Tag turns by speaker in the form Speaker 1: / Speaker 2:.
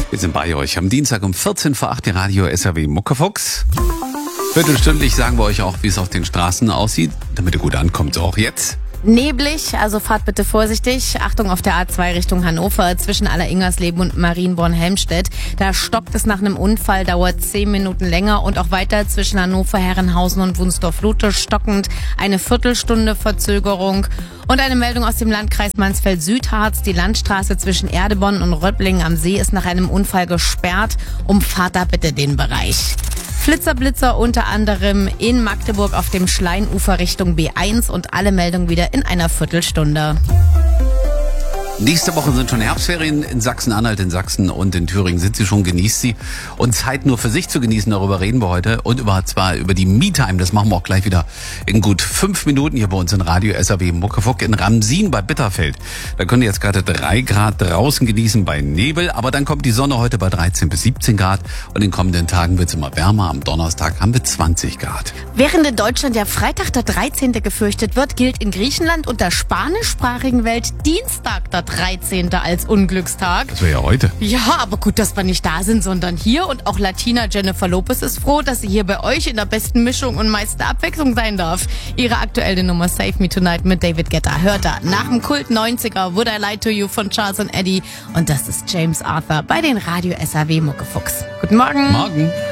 Speaker 1: Wir sind bei euch am Dienstag um 14 vor 8 die Radio SAW Muckefuchs. Viertelstündlich sagen wir euch auch, wie es auf den Straßen aussieht, damit ihr gut ankommt, so auch jetzt.
Speaker 2: Neblig, also fahrt bitte vorsichtig. Achtung auf der A2 Richtung Hannover zwischen Alleringersleben und Marienborn-Helmstedt. Da stockt es nach einem Unfall, dauert 10 Minuten länger und auch weiter zwischen Hannover, Herrenhausen und Wunsdorf-Lute stockend. Eine Viertelstunde Verzögerung. Und eine Meldung aus dem Landkreis Mansfeld-Südharz. Die Landstraße zwischen Erdebonn und Röpplingen am See ist nach einem Unfall gesperrt. Umfahrt da bitte den Bereich. Flitzer-Blitzer unter anderem in Magdeburg auf dem Schleinufer Richtung B1 und alle Meldungen wieder in einer Viertelstunde.
Speaker 1: Nächste Woche sind schon Herbstferien in Sachsen-Anhalt, in Sachsen und in Thüringen sind sie schon, genießt sie. Und Zeit nur für sich zu genießen, darüber reden wir heute. Und zwar über die Me-Time, das machen wir auch gleich wieder in gut 5 Minuten hier bei uns in Radio SAW Muckefuck in Ramsin bei Bitterfeld. Da könnt ihr jetzt gerade 3 Grad draußen genießen bei Nebel, aber dann kommt die Sonne heute bei 13 bis 17 Grad und in den kommenden Tagen wird es immer wärmer. Am Donnerstag haben wir 20 Grad.
Speaker 2: Während in Deutschland ja Freitag der 13. gefürchtet wird, gilt in Griechenland und der spanischsprachigen Welt Dienstag der 13. als Unglückstag.
Speaker 1: Das wäre ja heute.
Speaker 2: Ja, aber gut, dass wir nicht da sind, sondern hier. Und auch Latina Jennifer Lopez ist froh, dass sie hier bei euch in der besten Mischung und meisten Abwechslung sein darf. Ihre aktuelle Nummer Save Me Tonight mit David Guetta hört er nach dem Kult 90er Would I Lie to You von Charles und Eddie. Und das ist James Arthur bei den Radio SAW Muckefuchs. Guten Morgen.
Speaker 1: Morgen.